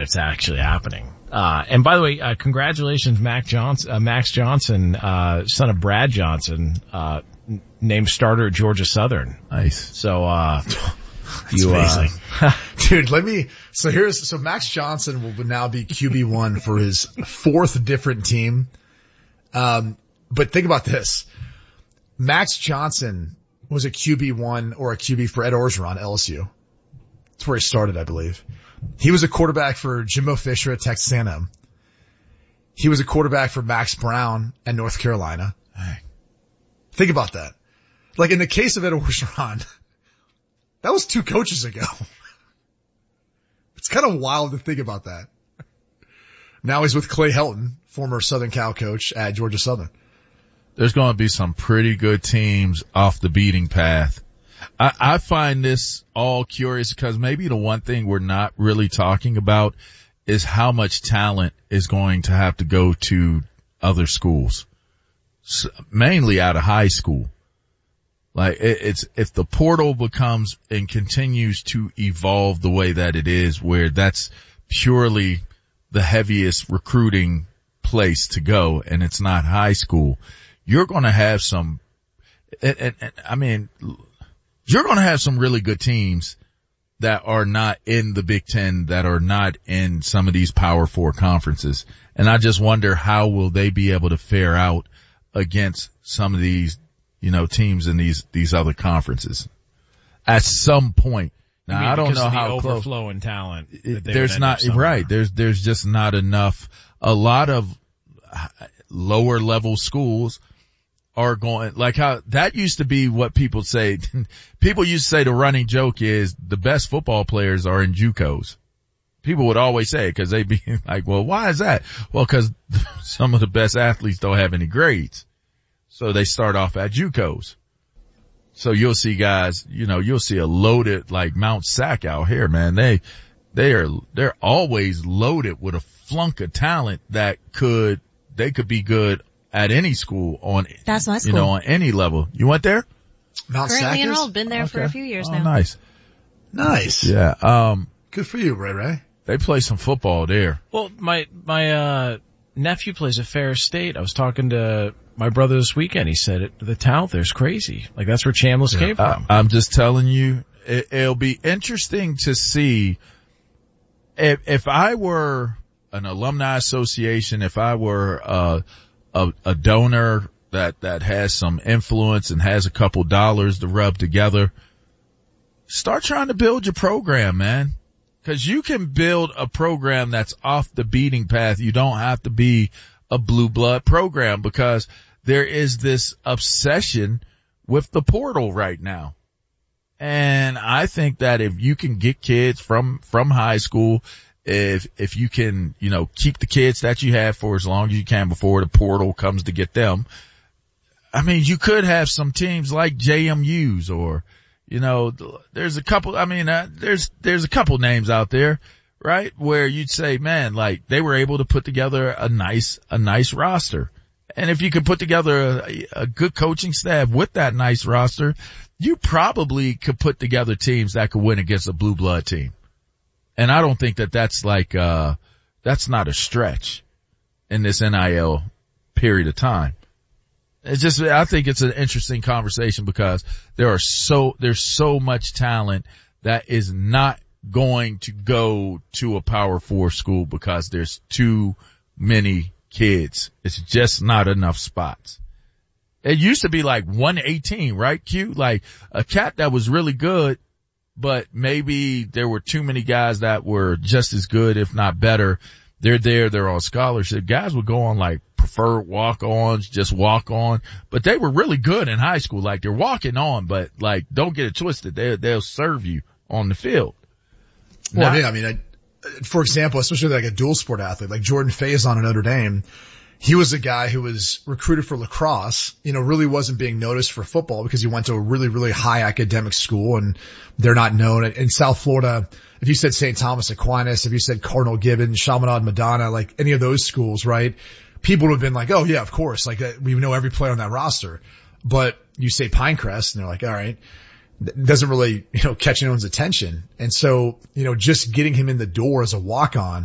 it's actually happening. And by the way, congratulations, Max Johnson, son of Brad Johnson, named starter at Georgia Southern. Nice. So, That's amazing. Dude, so Max Johnson will now be QB1 for his fourth different team. But think about this. Max Johnson was a QB1 or a QB for Ed Orgeron, LSU. That's where he started, I believe. He was a quarterback for Jimbo Fisher at Texas A&M. He was a quarterback for Max Brown at North Carolina. Think about that. Like in the case of Ed Orgeron, that was 2 coaches ago. It's kind of wild to think about that. Now he's with Clay Helton, former Southern Cal coach at Georgia Southern. There's going to be some pretty good teams off the beating path. I find this all curious because maybe the one thing we're not really talking about is how much talent is going to have to go to other schools, mainly out of high school. Like it's, if the portal becomes and continues to evolve the way that it is, where that's purely the heaviest recruiting place to go and it's not high school, you're going to have some, you're going to have some really good teams that are not in the Big Ten, that are not in some of these Power Four conferences. And I just wonder how will they be able to fare out against some of these, teams in these other conferences at some point. Now, I don't know how close. Overflow in talent. There's not, right. There's just not enough. A lot of lower level schools are going, like how that used to be what people say. People used to say the running joke is the best football players are in JUCOs. People would always say it because they'd be like, well, why is that? Well, because some of the best athletes don't have any grades. So they start off at JUCOs. So you'll see guys, you'll see a loaded like Mount Sac out here, man. They're always loaded with a flunk of talent they could be good at any school That's my school. On any level. You went there? Mount Sac. Currently enrolled, been there for a few years now. Nice. Nice. Yeah. Good for you, Ray. They play some football there. Well, my nephew plays at Ferris State. I was talking to my brother this weekend. He said the talent there's crazy. Like that's where Chambliss came from. I'm just telling you, it'll be interesting to see if I were an alumni association, if I were a donor that has some influence and has a couple dollars to rub together, start trying to build your program, man. Cause you can build a program that's off the beating path. You don't have to be a blue blood program because there is this obsession with the portal right now. And I think that if you can get kids from high school, if you can, keep the kids that you have for as long as you can before the portal comes to get them. I mean, you could have some teams like JMU's or, there's a couple, there's a couple names out there, right? Where you'd say, man, like they were able to put together a nice roster. And if you could put together a good coaching staff with that nice roster, you probably could put together teams that could win against a blue blood team. And I don't think that's that's not a stretch in this NIL period of time. I think it's an interesting conversation because there's so much talent that is not going to go to a Power 4 school because there's too many kids. It's just not enough spots. It used to be like 118, right, Q? Like a cat that was really good, but maybe there were too many guys that were just as good, if not better. They're on scholarship. Guys would go on like preferred walk-ons, just walk on, but they were really good in high school. Like they're walking on, but like don't get it twisted. They'll serve you on the field. Well, for example, especially like a dual sport athlete, like Jordan Faison at Notre Dame, he was a guy who was recruited for lacrosse, really wasn't being noticed for football because he went to a really, really high academic school and they're not known. In South Florida, if you said St. Thomas Aquinas, if you said Cardinal Gibbons, Chaminade Madonna, like any of those schools, right? People would have been like, oh yeah, of course. Like we know every player on that roster. But you say Pinecrest and they're like, all right, doesn't really, catch anyone's attention. And so, just getting him in the door as a walk-on